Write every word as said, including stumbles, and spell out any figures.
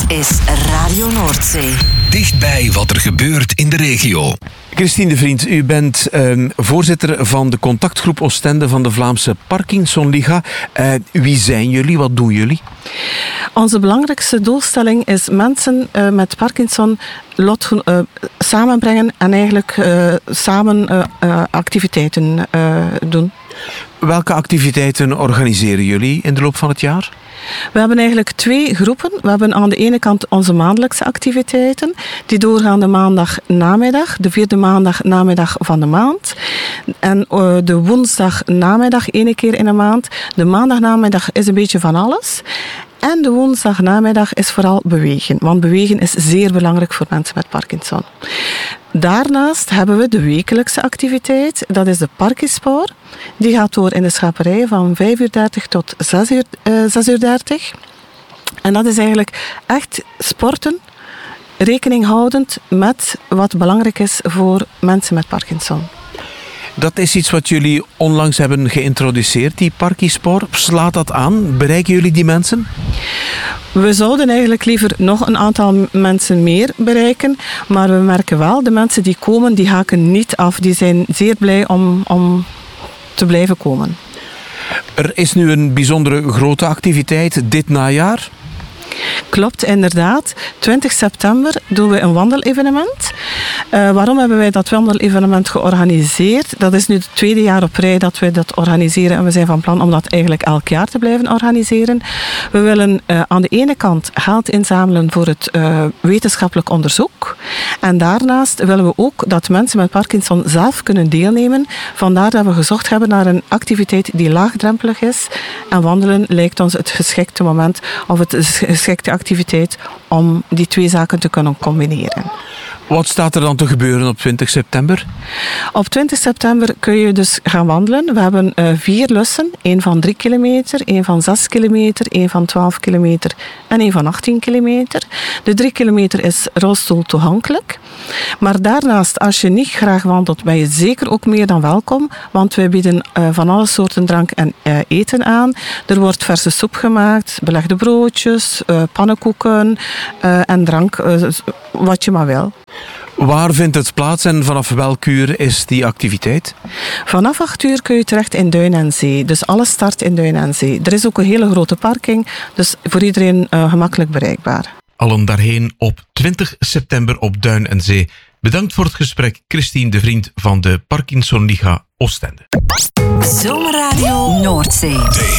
is Radio Noordzee. Dichtbij wat er gebeurt in de regio. Christine de Vriend, u bent uh, voorzitter van de contactgroep Oostende van de Vlaamse Parkinsonliga. Uh, wie zijn jullie? Wat doen jullie? Onze belangrijkste doelstelling is mensen uh, met Parkinson lot, uh, samenbrengen en eigenlijk uh, samen uh, uh, activiteiten uh, doen. Welke activiteiten organiseren jullie in de loop van het jaar? We hebben eigenlijk twee groepen. We hebben aan de ene kant onze maandelijkse activiteiten, die doorgaan de maandag namiddag, de vierde maandag namiddag van de maand. En uh, de woensdag namiddag, ene keer in de maand. De maandag namiddag is een beetje van alles. En de woensdagnamiddag is vooral bewegen. Want bewegen is zeer belangrijk voor mensen met Parkinson. Daarnaast hebben we de wekelijkse activiteit. Dat is de Parkisport. Die gaat door in de schaperij van vijf uur dertig tot zes uur dertig. En dat is eigenlijk echt sporten, rekening houdend met wat belangrijk is voor mensen met Parkinson. Dat is iets wat jullie onlangs hebben geïntroduceerd, die Parkisport. Slaat dat aan? Bereiken jullie die mensen? We zouden eigenlijk liever nog een aantal mensen meer bereiken. Maar we merken wel, de mensen die komen, die haken niet af. Die zijn zeer blij om, om te blijven komen. Er is nu een bijzondere grote activiteit dit najaar. Klopt, inderdaad. twintig september doen we een wandelevenement. Uh, waarom hebben wij dat wandelevenement georganiseerd? Dat is nu het tweede jaar op rij dat we dat organiseren en we zijn van plan om dat eigenlijk elk jaar te blijven organiseren. We willen uh, aan de ene kant geld inzamelen voor het uh, wetenschappelijk onderzoek en daarnaast willen we ook dat mensen met Parkinson zelf kunnen deelnemen. Vandaar dat we gezocht hebben naar een activiteit die laagdrempelig is en wandelen lijkt ons het geschikte moment of het geschikte activiteit om die twee zaken te kunnen combineren. Wat staat er dan te gebeuren op twintig september? Op twintig september kun je dus gaan wandelen. We hebben uh, vier lussen. één van drie kilometer, één van zes kilometer, één van twaalf kilometer en één van achttien kilometer. De drie kilometer is rolstoel toegankelijk. Maar daarnaast, als je niet graag wandelt, ben je zeker ook meer dan welkom. Want wij bieden uh, van alle soorten drank en uh, eten aan. Er wordt verse soep gemaakt, belegde broodjes, uh, pannenkoeken uh, en drank, uh, wat je maar wil. Waar vindt het plaats en vanaf welk uur is die activiteit? Vanaf acht uur kun je terecht in Duin en Zee. Dus alles start in Duin en Zee. Er is ook een hele grote parking, dus voor iedereen uh, gemakkelijk bereikbaar. Allen daarheen op twintig september op Duin en Zee. Bedankt voor het gesprek, Christine de Vriend van de Parkinsonliga Oostende. Zomerradio Noordzee.